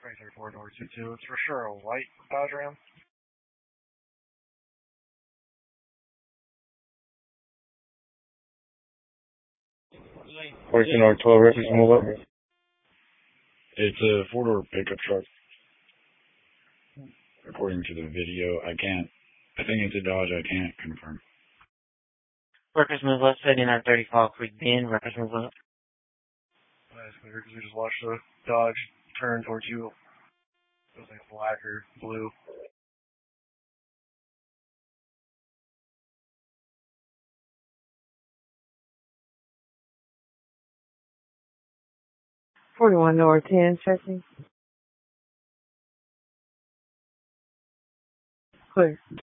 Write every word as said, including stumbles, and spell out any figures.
three thirty-four, door two two. It's for sure a white Dodge Ram. fourteen or twelve records, move up. It's a four-door pickup truck. According to the video, I can't. I think it's a Dodge. I can't confirm. Workers move left, heading on thirty Fall Creek Bend. Workers move left. That's weird because we just watched the Dodge turn towards you. It was like black or blue. forty-one North ten, checking. Clear.